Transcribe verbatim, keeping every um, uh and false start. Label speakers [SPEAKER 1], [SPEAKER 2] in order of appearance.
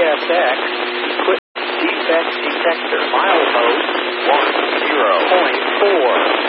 [SPEAKER 1] S X, equip defect detector, milepost one zero point four.